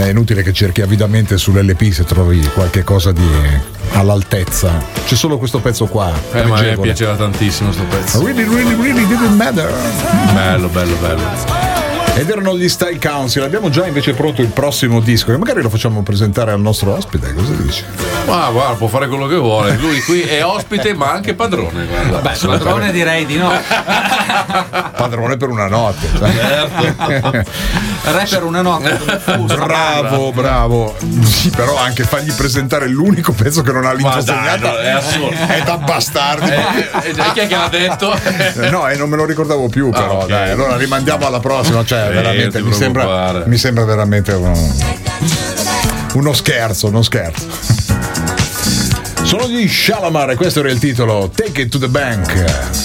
è inutile che cerchi avidamente sull'LP se trovi qualche cosa di all'altezza. C'è solo questo pezzo qua. Ma a me piaceva tantissimo sto pezzo. Really didn't matter. Bello. Ed erano gli Style Council. Abbiamo già invece pronto il prossimo disco e magari lo facciamo presentare al nostro ospite. Cosa dici? Ma guarda, può fare quello che vuole. Lui qui è ospite ma anche padrone. Guarda. Beh, padrone direi di no. Padrone per una notte. Re per una notte. Bravo. Sì, però anche fargli presentare l'unico pezzo che non ha l'infosegnata è assurdo. è da bastardi. Chi è che l'ha detto? No, e non me lo ricordavo più, però okay. dai, allora rimandiamo alla prossima. Cioè, veramente mi sembra veramente uno scherzo. Sono gli Shalamar e questo era il titolo Take It to the Bank.